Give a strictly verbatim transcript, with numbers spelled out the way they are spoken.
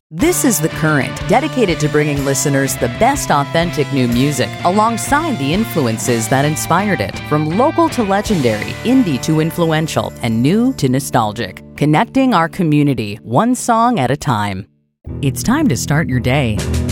This is The Current, dedicated to bringing listeners the best authentic new music alongside the influences that inspired it. From local to legendary, indie to influential, and new to nostalgic. Connecting our community, one song at a time. It's time to start your day.